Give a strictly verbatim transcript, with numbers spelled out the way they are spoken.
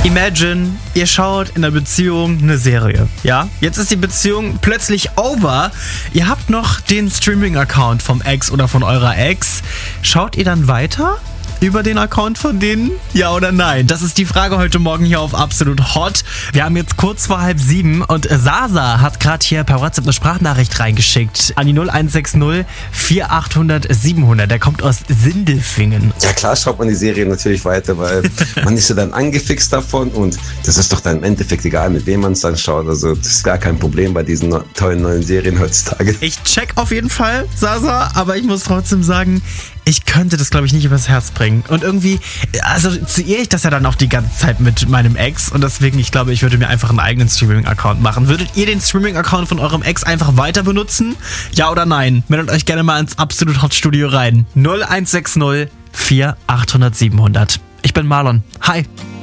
Imagine, ihr schaut in der Beziehung eine Serie, ja? Jetzt ist die Beziehung plötzlich over. Ihr habt noch den Streaming-Account vom Ex oder von eurer Ex. Schaut ihr dann weiter über den Account von denen? Ja oder nein? Das ist die Frage heute Morgen hier auf Absolut Hot. Wir haben jetzt kurz vor halb sieben und Sasa hat gerade hier per WhatsApp eine Sprachnachricht reingeschickt an die null eins sechs null vier achthundert siebenhundert. Der kommt aus Sindelfingen. Ja klar schaut man die Serie natürlich weiter, weil man ist ja dann angefixt davon und das ist doch dann im Endeffekt egal, mit wem man es dann schaut. Also das ist gar kein Problem bei diesen no- tollen neuen Serien heutzutage. Ich check auf jeden Fall, Sasa, aber ich muss trotzdem sagen, ich könnte das, glaube ich, nicht übers Herz bringen. Und irgendwie, also assoziiere ich das ja dann auch die ganze Zeit mit meinem Ex. Und deswegen, ich glaube, ich würde mir einfach einen eigenen Streaming-Account machen. Würdet ihr den Streaming-Account von eurem Ex einfach weiter benutzen? Ja oder nein? Meldet euch gerne mal ins Absolut Hot Studio rein. null eins sechs null vier achthundert siebenhundert. Ich bin Marlon. Hi.